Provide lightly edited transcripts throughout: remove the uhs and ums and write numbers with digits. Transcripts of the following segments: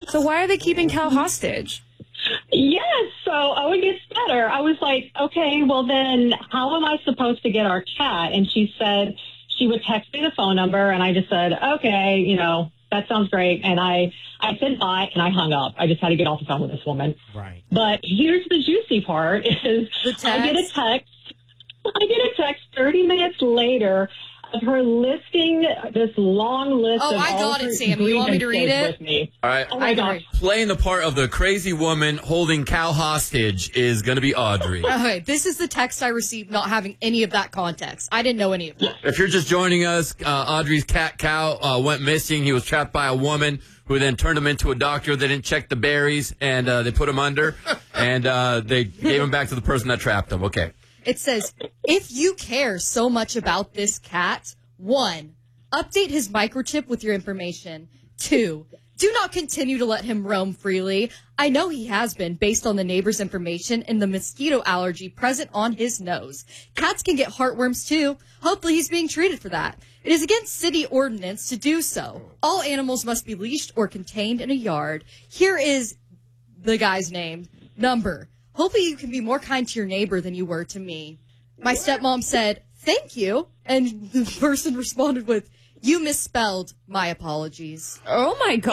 So why are they keeping Cal hostage? Yes, so it gets better. I was like, okay, well then how am I supposed to get our cat? And she said she would text me the phone number, and I just said, okay, that sounds great. And I said bye, and I hung up. I just had to get off the phone with this woman. Right. But here's the juicy part is I get a text 30 minutes later of her listing this long list of I all got her it, Sammy. You want me to read grievances it? with me. All right. Oh, my gosh. Playing the part of the crazy woman holding Cal hostage is going to be Audrey. Okay, this is the text I received not having any of that context. I didn't know any of that. If you're just joining us, Audrey's cat Cal went missing. He was trapped by a woman who then turned him into a doctor. They didn't check the berries, and they put him under, and they gave him back to the person that trapped him. Okay. It says, if you care so much about this cat, 1, update his microchip with your information. 2, do not continue to let him roam freely. I know he has been based on the neighbor's information and the mosquito allergy present on his nose. Cats can get heartworms too. Hopefully he's being treated for that. It is against city ordinance to do so. All animals must be leashed or contained in a yard. Here is the guy's name, number. Hopefully you can be more kind to your neighbor than you were to me. My stepmom said, thank you. And the person responded with, you misspelled my apologies. Oh, my God.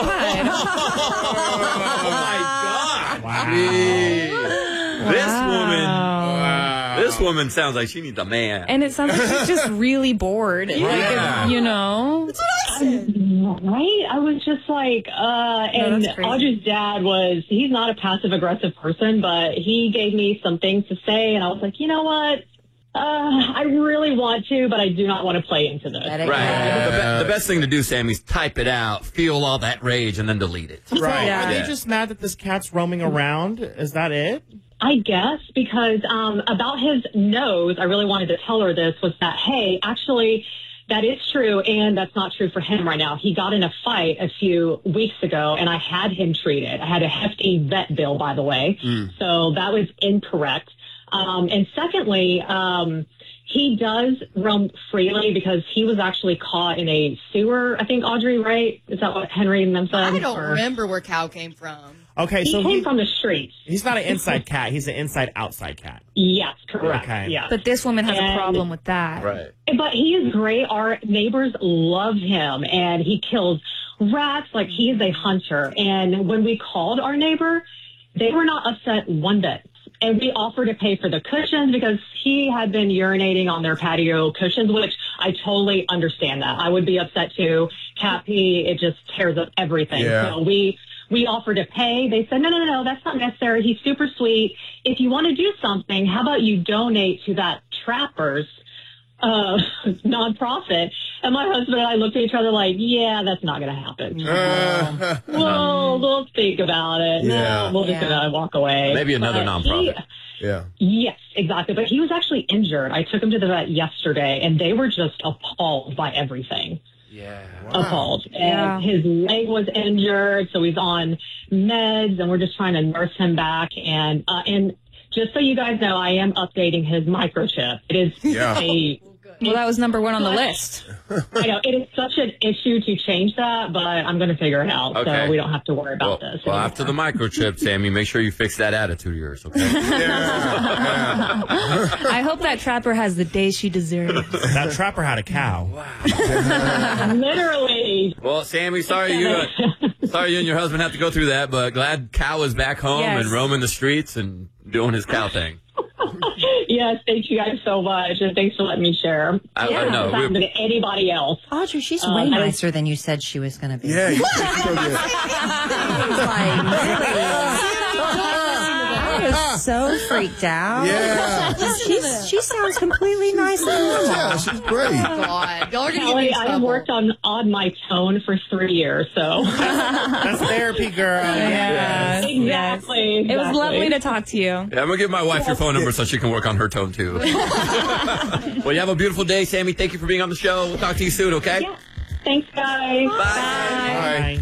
Oh, my God. Wow. This woman sounds like she needs a man. And it sounds like she's just really bored. Yeah. Like, That's what I said. Right? I was just like, and that's crazy. Audrey's dad he's not a passive-aggressive person, but he gave me some things to say, and I was like, you know what? I really want to, but I do not want to play into this. Right. The best thing to do, Sammy, is type it out, feel all that rage, and then delete it. Right. Yeah. Are they just mad that this cat's roaming around? Is that it? I guess because about his nose, I really wanted to tell her this, was that, hey, actually, that is true, and that's not true for him right now. He got in a fight a few weeks ago, and I had him treated. I had a hefty vet bill, by the way, so that was incorrect. And secondly, he does roam freely because he was actually caught in a sewer, I think, Audrey, right? Is that what Henry and them said? I don't remember where Cal came from. Okay, He so came from the streets. he's not an inside cat. He's an inside-outside cat. Yes, correct. Okay. Yeah. But this woman has a And- problem with that. Right. But he is great. Our neighbors love him, and he kills rats like he is a hunter. And when we called our neighbor, they were not upset one bit. And we offered to pay for the cushions because he had been urinating on their patio cushions, which I totally understand that. I would be upset too. Cat pee, it just tears up everything. Yeah. So we offered to pay. They said, no, that's not necessary. He's super sweet. If you want to do something, how about you donate to that Trappers nonprofit? And my husband and I looked at each other like, yeah, that's not going to happen. Well, we'll think about it. Yeah. No, we'll just walk away. Maybe another But nonprofit. Yeah. Yes, exactly. But he was actually injured. I took him to the vet yesterday, and they were just appalled by everything. Yeah. Appalled. Yeah. And his leg was injured, so he's on meds, and we're just trying to nurse him back. And just so you guys know, I am updating his microchip. It is Well, that was number 1 on the list. I know, it is such an issue to change that, but I'm going to figure it out, Okay. so we don't have to worry about this. Well, after the microchip, Sammy, make sure you fix that attitude of yours, okay? I hope that trapper has the day she deserves. That trapper had a cow. Literally. Well, Sammy, sorry you and your husband have to go through that, but glad Cal is back home Yes. and roaming the streets and doing his cow thing. Yes, thank you guys so much, and thanks for letting me share. I It's know. not happened to anybody else. Audrey, she's way nicer than you said she was going to be. Yeah. I was so freaked out. Yeah. She sounds completely nice and normal. Yeah, she's great. God, y'all are gonna get me Kelly, in I have trouble. worked on my tone for 3 years, so. That's therapy, girl. Yeah. Exactly. It was lovely to talk to you. Yeah, I'm going to give my wife your phone number so she can work on her tone, too. Well, you have a beautiful day, Sammy. Thank you for being on the show. We'll talk to you soon, okay? Yeah. Thanks, guys. Bye.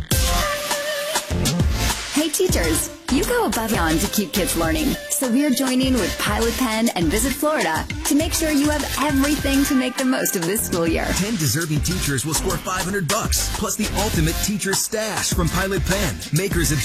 Hey teachers, you go above and beyond to keep kids learning. So we are joining with Pilot Pen and Visit Florida to make sure you have everything to make the most of this school year. 10 deserving teachers will score $500 plus the ultimate teacher stash from Pilot Pen, makers of